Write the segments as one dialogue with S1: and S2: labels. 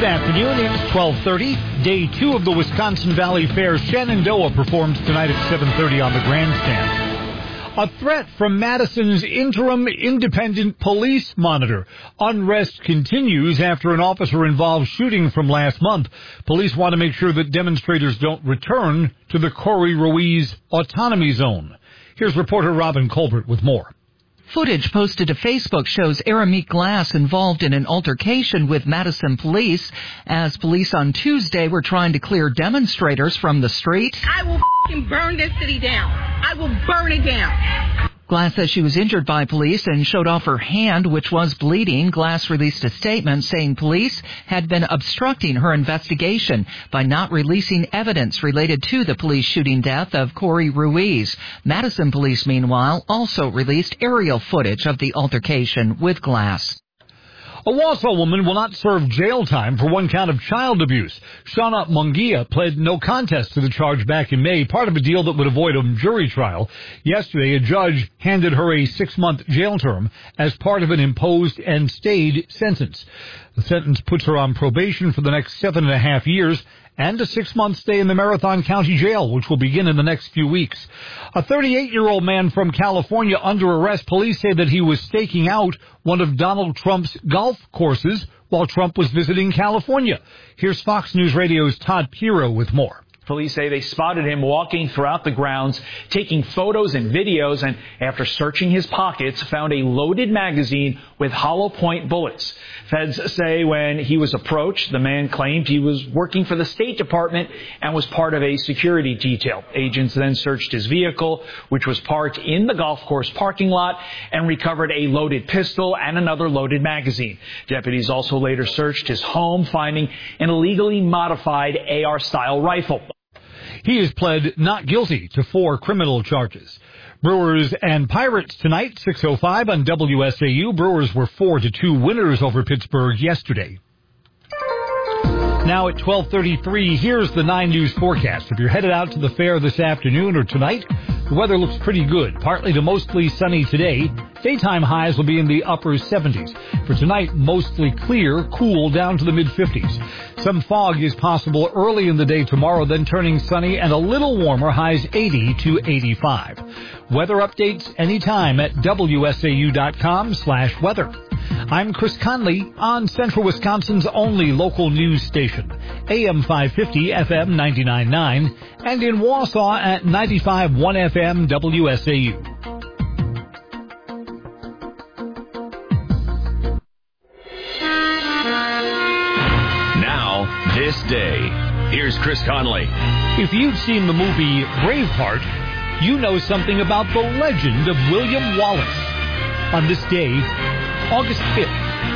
S1: afternoon. It's 12:30. Day 2 of the Wisconsin Valley Fair. Shenandoah performs tonight at 7:30 on the grandstand. A threat from Madison's interim independent police monitor. Unrest continues after an officer-involved shooting from last month. Police want to make sure that demonstrators don't return to the Corey Ruiz Autonomy Zone. Here's reporter Robin Colbert with more.
S2: Footage posted to Facebook shows Arameek Glass involved in an altercation with Madison police as police on Tuesday were trying to clear demonstrators from the street.
S3: I will burn this city down. I will burn it down.
S2: Glass says she was injured by police and showed off her hand, which was bleeding. Glass released a statement saying police had been obstructing her investigation by not releasing evidence related to the police shooting death of Corey Ruiz. Madison police, meanwhile, also released aerial footage of the altercation with Glass.
S1: A Wausau woman will not serve jail time for one count of child abuse. Shauna Mungia pled no contest to the charge back in May, part of a deal that would avoid a jury trial. Yesterday, a judge handed her a 6-month jail term as part of an imposed and stayed sentence. The sentence puts her on probation for the next 7.5 years and a 6-month stay in the Marathon County Jail, which will begin in the next few weeks. A 38-year-old man from California under arrest. Police say that he was staking out one of Donald Trump's golf courses while Trump was visiting California. Here's Fox News Radio's Todd Piro with more.
S4: Police say they spotted him walking throughout the grounds, taking photos and videos, and after searching his pockets, found a loaded magazine with hollow point bullets. Feds say when he was approached, the man claimed he was working for the State Department and was part of a security detail. Agents then searched his vehicle, which was parked in the golf course parking lot, and recovered a loaded pistol and another loaded magazine. Deputies also later searched his home, finding an illegally modified AR-style rifle.
S1: He has pled not guilty to 4 criminal charges. Brewers and Pirates tonight, 6:05 on WSAU. Brewers were 4-2 winners over Pittsburgh yesterday. Now at 12:33, here's the 9 News forecast. If you're headed out to the fair this afternoon or tonight, the weather looks pretty good. Partly to mostly sunny today. Daytime highs will be in the upper 70s. For tonight, mostly clear, cool down to the mid-50s. Some fog is possible early in the day tomorrow, then turning sunny and a little warmer, highs 80 to 85. Weather updates anytime at WSAU.com/weather. I'm Chris Conley on Central Wisconsin's only local news station, AM 550, FM 99.9, and in Wausau at 95.1 FM WSAU.
S5: Now, this day. Here's Chris Conley.
S1: If you've seen the movie Braveheart, you know something about the legend of William Wallace. On this day, August 5th.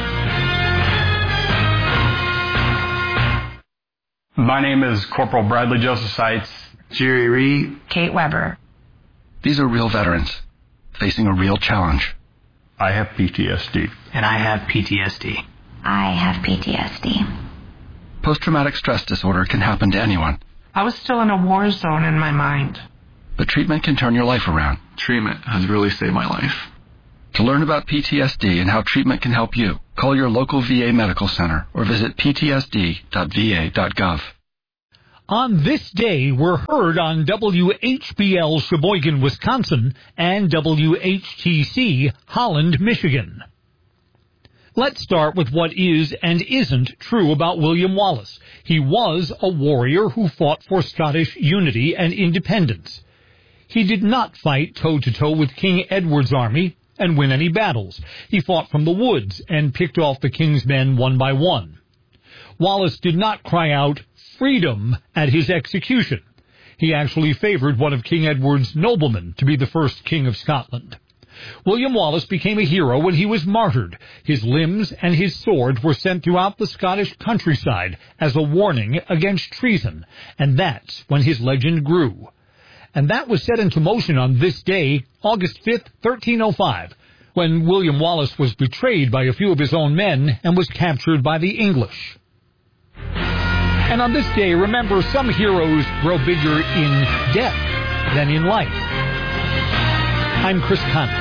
S6: My name is Corporal Bradley Joseph Seitz.
S7: Jerry Reed.
S8: Kate Weber.
S9: These are real veterans facing a real challenge.
S6: I have PTSD.
S7: And I have PTSD.
S8: I have PTSD.
S9: Post-traumatic stress disorder can happen to anyone.
S10: I was still in a war zone in my mind.
S9: But treatment can turn your life around.
S7: Treatment has really saved my life.
S9: To learn about PTSD and how treatment can help you, call your local VA medical center or visit ptsd.va.gov.
S1: On this day, we're heard on WHBL Sheboygan, Wisconsin, and WHTC Holland, Michigan. Let's start with what is and isn't true about William Wallace. He was a warrior who fought for Scottish unity and independence. He did not fight toe-to-toe with King Edward's army and win any battles. He fought from the woods and picked off the king's men one by one. Wallace did not cry out freedom at his execution. He actually favored one of King Edward's noblemen to be the first king of Scotland. William Wallace became a hero when he was martyred. His limbs and his sword were sent throughout the Scottish countryside as a warning against treason, and that's when his legend grew. And that was set into motion on this day, August 5th, 1305, when William Wallace was betrayed by a few of his own men and was captured by the English. And on this day, remember, some heroes grow bigger in death than in life. I'm Chris Conley.